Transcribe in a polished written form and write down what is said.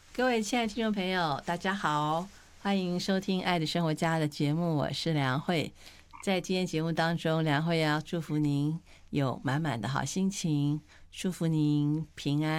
各位亲爱的听众朋友，大家好，欢迎收听《爱的生活家》的节目，我是梁慧。在今天节目当中，梁慧要祝福您有满满的好心情，祝福您平安。